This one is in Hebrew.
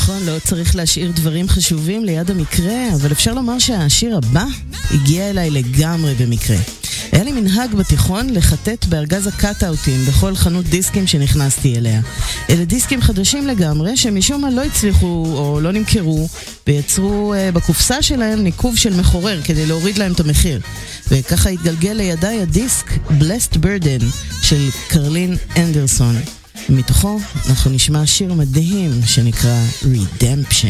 נכון, לא צריך להשאיר דברים חשובים ליד המקרה, אבל אפשר לומר שהשיר הבא הגיע אליי לגמרי במקרה. היה לי מנהג בתיכון לחטט בארגז הקאט-אוטים בכל חנות דיסקים שנכנסתי אליה. אלה דיסקים חדשים לגמרי שמשום מה לא הצליחו או לא נמכרו, ויצרו בקופסה שלהם ניקוב של מחורר כדי להוריד להם את המחיר. וככה התגלגל לידיי הדיסק Blessed Burden של קרלין אנדרסון. מתוכו אנחנו נשמע שיר מדהים שנקרא Redemption.